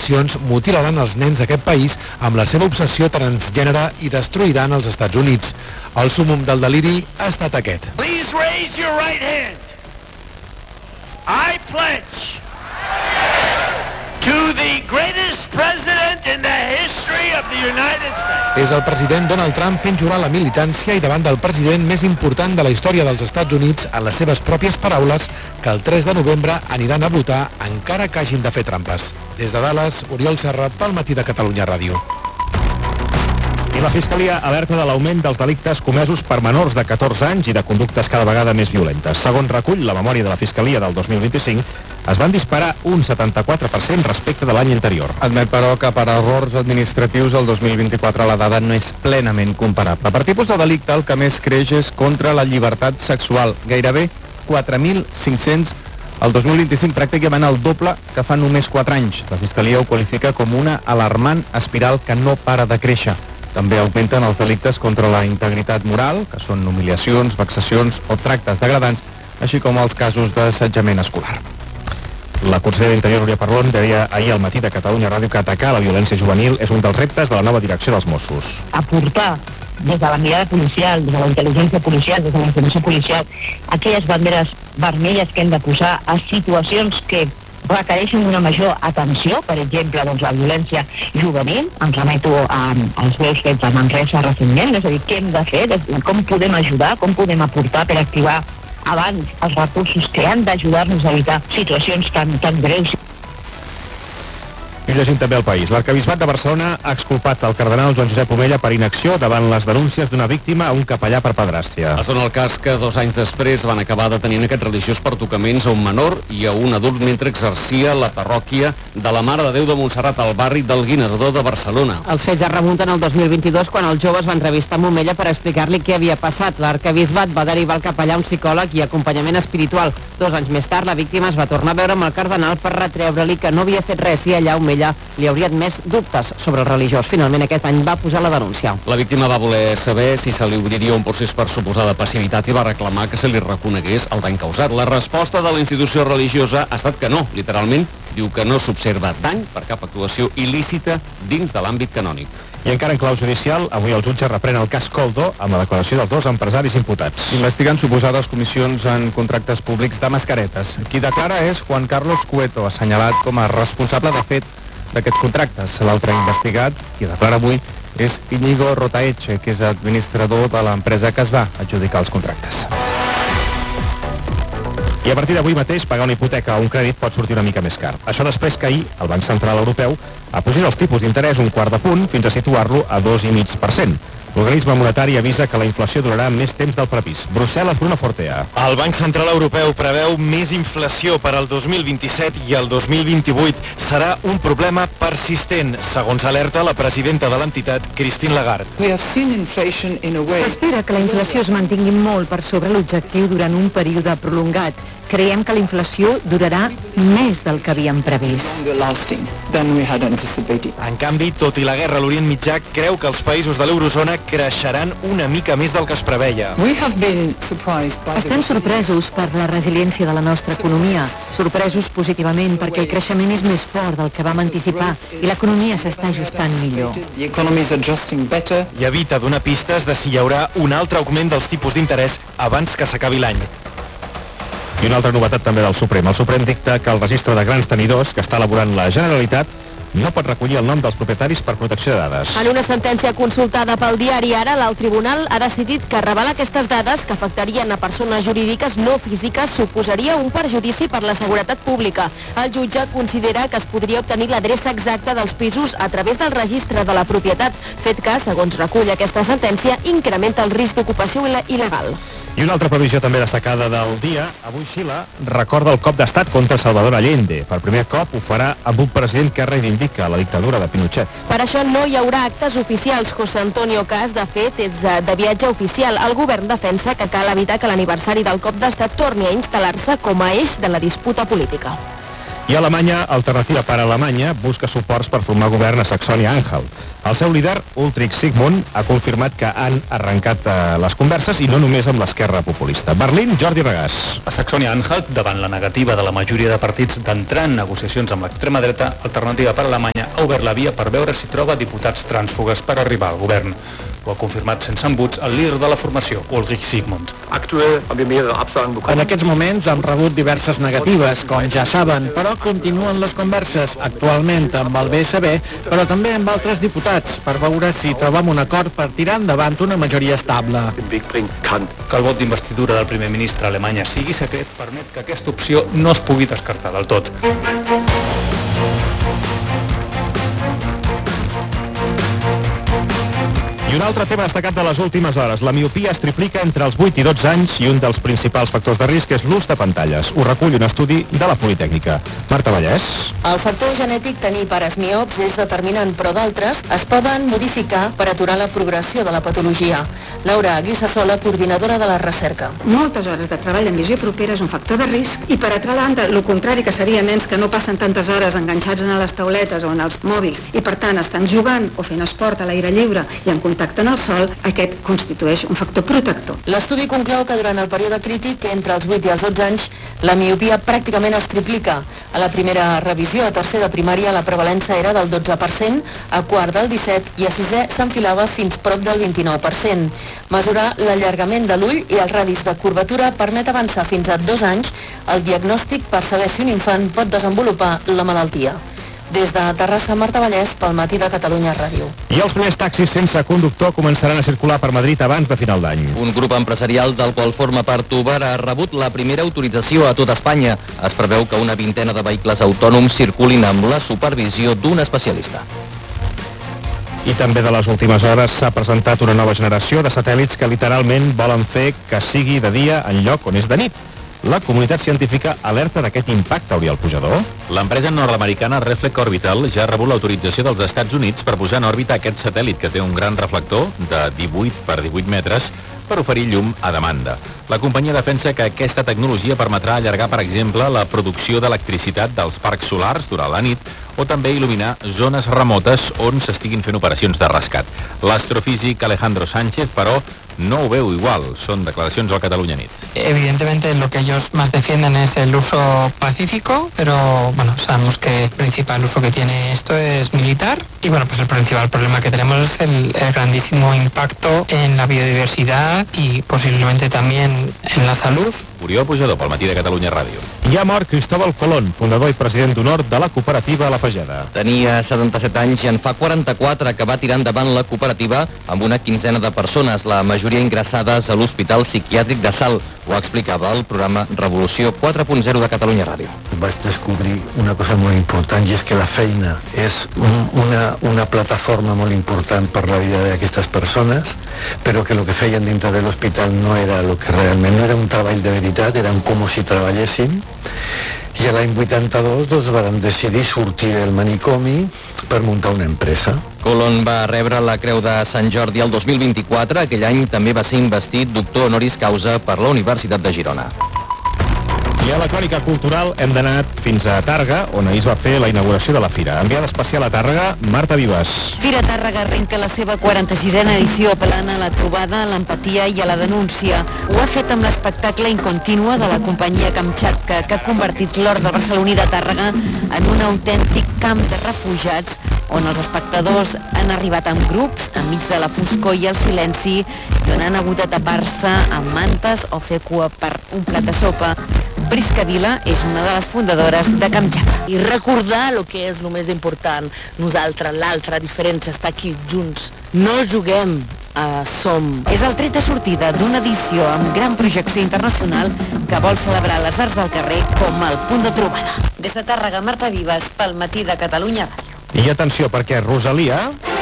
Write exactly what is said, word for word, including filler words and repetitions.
eleccions mutilaran els nens d'aquest país amb la seva obsessió transgènere i destruiran els Estats Units. El súmmum del deliri ha estat aquest. Please raise your right hand. I pledge to the greatest president in the history of the United States. És el president Donald Trump fent jurar la militància i davant del president més important de la història dels Estats Units, en les seves pròpies paraules, que el tres de novembre aniran a votar encara que hagin de fer trampes. Des de Dallas, Oriol Serra, pel Matí de Catalunya Ràdio. I la Fiscalia alerta de l'augment dels delictes comesos per menors de catorze anys i de conductes cada vegada més violentes. Segons recull la memòria de la Fiscalia del dos mil vint-i-cinc, es van disparar un setanta-quatre per cent respecte de l'any anterior. Admet, però, que per errors administratius el dos mil vint-i-quatre la dada no és plenament comparable. Per tipus de delicte, el que més creix és contra la llibertat sexual, gairebé quatre mil cinc-cents. El dos mil vint-i-cinc pràcticament el doble que fa només quatre anys. La Fiscalia ho qualifica com una alarmant espiral que no para de créixer. També augmenten els delictes contra la integritat moral, que són humiliacions, vexacions o tractes degradants, així com els casos d'assetjament escolar. La consellera d'Interior, Núria Parlon, deia ahir al Matí de Catalunya Ràdio que atacar la violència juvenil és un dels reptes de la nova direcció dels Mossos. Aportar des de la mirada policial, des de la intel·ligència policial, des de la informació policial, aquelles banderes vermelles que hem de posar a situacions que requereixen una major atenció, per exemple, doncs, la violència juvenil. Em remeto a, als greus fets a Manresa recentment, és a dir, què hem de fer, com podem ajudar, com podem aportar per activar abans els recursos que han d'ajudar-nos a evitar situacions tan, tan greus. I llegim també al País. L'Arquebisbat de Barcelona ha exculpat el cardenal Joan Josep Omella per inacció davant les denúncies d'una víctima a un capellà per pedràstia. Es dona el cas que dos anys després van acabar detenint aquest religiós per tocaments a un menor i a un adult mentre exercia la parròquia de la Mare de Déu de Montserrat al barri del Guinardó de Barcelona. Els fets es remunten al dos mil vint-i-dos quan els joves van entrevistar amb Omella per explicar-li què havia passat. L'Arquebisbat va derivar el capellà a un psicòleg i acompanyament espiritual. Dos anys més tard, la víctima es va tornar a veure amb el cardenal per retreure-li que no havia fet res i allà Omella li hauria admès dubtes sobre el religiós. Finalment aquest any va posar la denúncia. La víctima va voler saber si se li obriria un procés per suposada passivitat i va reclamar que se li reconegués el dany causat. La resposta de la institució religiosa ha estat que no. Literalment, diu que no s'observa dany per cap actuació il·lícita dins de l'àmbit canònic. I encara en clau judicial, avui el jutge reprèn el cas Coldo amb la declaració dels dos empresaris imputats. Investigant suposades comissions en contractes públics de mascaretes. Qui declara és Juan Carlos Cueto, assenyalat com a responsable de fet d'aquests contractes. L'altre investigat, qui declara avui, és Íñigo Rotaeche, que és administrador de l'empresa que es va adjudicar els contractes. I a partir d'avui mateix pagar una hipoteca o un crèdit pot sortir una mica més car. Això després que ahir el Banc Central Europeu apugin els tipus d'interès un quart de punt fins a situar-lo a dos coma cinc per cent. L'organisme monetari avisa que la inflació durarà més temps del previst. Brussel·les, Bruno Fortea. El Banc Central Europeu preveu més inflació per al dos mil vint-i-set i el dos mil vint-i-vuit. Serà un problema persistent, segons alerta la presidenta de l'entitat, Christine Lagarde. S'espera que la inflació es mantingui molt per sobre l'objectiu durant un període prolongat. Creiem que la inflació durarà més del que havíem previst. En canvi, tot i la guerra a l'Orient Mitjà, creu que els països de l'eurozona creixeran una mica més del que es preveia. Estem sorpresos per la resiliència de la nostra economia, sorpresos positivament perquè el creixement és més fort del que vam anticipar i l'economia s'està ajustant millor. I evita donar pistes de si hi haurà un altre augment dels tipus d'interès abans que s'acabi l'any. I una altra novetat també del Suprem. El Suprem dicta que el registre de grans tenidors que està elaborant la Generalitat no pot recollir el nom dels propietaris per protecció de dades. En una sentència consultada pel diari Ara, el tribunal ha decidit que revelar aquestes dades que afectarien a persones jurídiques no físiques suposaria un perjudici per la seguretat pública. El jutge considera que es podria obtenir l'adreça exacta dels pisos a través del registre de la propietat, fet que, segons recull aquesta sentència, incrementa el risc d'ocupació il·legal. I una altra previsió també destacada del dia. Avui Xile recorda el cop d'estat contra Salvador Allende. Per primer cop ho farà amb un president que reivindica la dictadura de Pinochet. Per això no hi haurà actes oficials. José Antonio Cas, de fet, és de viatge oficial. El govern defensa que cal evitar que l'aniversari del cop d'estat torni a instal·lar-se com a eix de la disputa política. I Alemanya, Alternativa per Alemanya, busca suports per formar govern a Saxònia-Anhalt. El seu líder, Ulrich Sigmund, ha confirmat que han arrencat eh, les converses i no només amb l'esquerra populista. Berlín, Jordi Regàs. A Saxònia-Anhalt, davant la negativa de la majoria de partits d'entrar en negociacions amb l'extrema dreta, Alternativa per Alemanya ha obert la via per veure si troba diputats trànsfugues per arribar al govern. Ho ha confirmat sense embuts el líder de la formació, Ulrich Sigmund. En aquests moments hem rebut diverses negatives, com ja saben, però continuen les converses, actualment amb el B S B, però també amb altres diputats, per veure si trobem un acord per tirar endavant una majoria estable. Que el vot d'investidura del primer ministre a Alemanya sigui secret permet que aquesta opció no es pugui descartar del tot. I un altre tema destacat de les últimes hores. La miopia es triplica entre els vuit i dotze anys i un dels principals factors de risc és l'ús de pantalles. Ho recull un estudi de la Politècnica. Marta Vallès. El factor genètic tenir pares miops és determinant, però d'altres es poden modificar per aturar la progressió de la patologia. Laura Guissasola, coordinadora de la recerca. Moltes hores de treball en visió propera és un factor de risc i per altra banda, el contrari, que seria nens que no passen tantes hores enganxats a les tauletes o en els mòbils i per tant estan jugant o fent esport a l'aire lliure i en contacte en el sol, aquest constitueix un factor protector. L'estudi conclou que durant el període crític, entre els vuit i els dotze anys, la miopia pràcticament es triplica. A la primera revisió, a tercer de primària, la prevalença era del dotze per cent, a quart del disset i a sisè s'enfilava fins prop del vint-i-nou per cent. Mesurar l'allargament de l'ull i el radis de curvatura permet avançar fins a dos anys el diagnòstic per saber si un infant pot desenvolupar la malaltia. Des de Terrassa, Marta Vallès, pel Matí de Catalunya Ràdio. I els primers taxis sense conductor començaran a circular per Madrid abans de final d'any. Un grup empresarial del qual forma part Uber ha rebut la primera autorització a tot Espanya. Es preveu que una vintena de vehicles autònoms circulin amb la supervisió d'un especialista. I també de les últimes hores s'ha presentat una nova generació de satèl·lits que literalment volen fer que sigui de dia en lloc on és de nit. La comunitat científica alerta d'aquest impacte, Oriol Pujador. L'empresa nord-americana Reflect Orbital ja ha rebut l'autorització dels Estats Units per posar en òrbita aquest satèl·lit que té un gran reflector de divuit per divuit metres per oferir llum a demanda. La companyia defensa que aquesta tecnologia permetrà allargar, per exemple, la producció d'electricitat dels parcs solars durant la nit o també il·luminar zones remotes on s'estiguin fent operacions de rescat. L'astrofísic Alejandro Sánchez, però, no ho veu igual. Son declaracions al Catalunya Nit. Evidentemente lo que ellos más defienden es el uso pacífico, pero bueno, sabemos que el principal uso que tiene esto es militar y bueno, pues el principal problema que tenemos es el, el grandísimo impacto en la biodiversidad y posiblemente también en la salud. Oriol Pujador, pel Matí de Catalunya Ràdio. I ha mort Cristóbal Colón, fundador i president d'honor de la cooperativa La Fageda. Tenia setanta-set anys i en fa quaranta-quatre que va tirar endavant la cooperativa amb una quinzena de persones, la majoria ingressades a l'Hospital Psiquiàtric de Salt. Ho explicava el programa Revolució quatre punt zero de Catalunya Ràdio. Vaig descobrir una cosa molt important i és que la feina és un, una, una plataforma molt important per la vida d'aquestes persones, però que el que feien dintre de l'hospital no era el que realment, no era un treball de veritat, eren com si treballessin. I a l'any vuitanta-dos doncs, van decidir sortir del manicomi per muntar una empresa. Colón va rebre la Creu de Sant Jordi el dos mil vint-i-quatre. Aquell any també va ser investit doctor honoris causa per la Universitat de Girona. I a la crònica cultural hem d'anar fins a Tàrrega, on ahir es va fer la inauguració de la fira. Enviada especial a Tàrrega, Marta Vives. Fira Tàrrega arrenca la seva quaranta-sisena edició apel·lant a la trobada, a l'empatia i a la denúncia. Ho ha fet amb l'espectacle Incontínua de la companyia Kamchatka, que ha convertit l'hort del barceloní de Tàrrega en un autèntic camp de refugiats on els espectadors han arribat en grups, enmig de la foscor i el silenci, i on han hagut de tapar-se amb mantes o fer cua per un plat de sopa. Prisca Vila és una de les fundadores de Kamchatka. I recordar el que és el més important. Nosaltres, l'altra diferència, està aquí junts. No juguem, uh, som. És el tret de sortida d'una edició amb gran projecció internacional que vol celebrar les arts del carrer com el punt de trobada. Des de Tàrrega, Marta Vives, pel Matí de Catalunya Ràdio. I atenció, perquè Rosalia